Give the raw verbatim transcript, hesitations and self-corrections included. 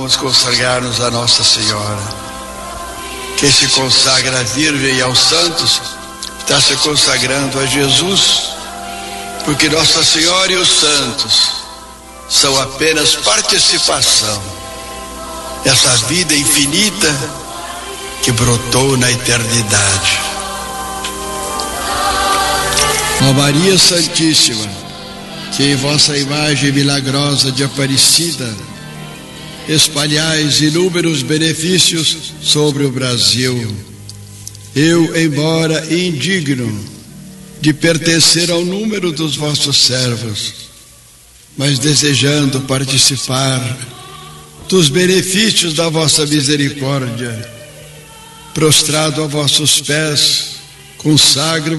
vamos consagrar-nos a Nossa Senhora. Quem se consagra à Virgem e aos santos está se consagrando a Jesus, porque Nossa Senhora e os santos são apenas participação dessa vida infinita que brotou na eternidade. Ó Maria Santíssima, que em vossa imagem milagrosa de Aparecida espalhais inúmeros benefícios sobre o Brasil, eu, embora indigno de pertencer ao número dos vossos servos, mas desejando participar dos benefícios da vossa misericórdia, prostrado a vossos pés, consagro